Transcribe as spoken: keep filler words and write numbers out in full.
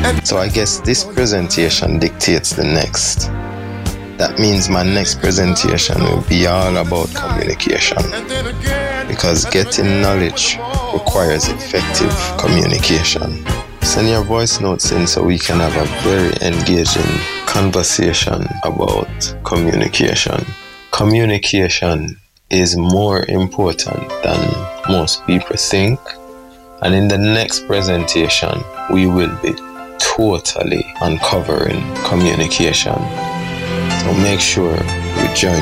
So I guess this presentation dictates the next. That means my next presentation will be all about communication, because getting knowledge requires effective communication. Send your voice notes in so we can have a very engaging conversation about communication. Communication is more important than most people think, and in the next presentation we will be totally uncovering communication. So make sure you join